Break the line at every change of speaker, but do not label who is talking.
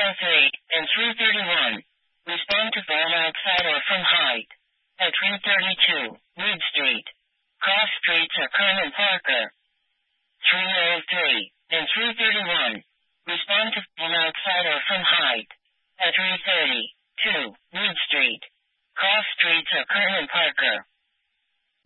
303 and 331. Respond to from outside or from height. At 332, Reed Street. Cross streets are Kerman Parker. 303 and 331. Respond to from outside or from height. At 332, Reed Street. Cross streets are Kerman Parker.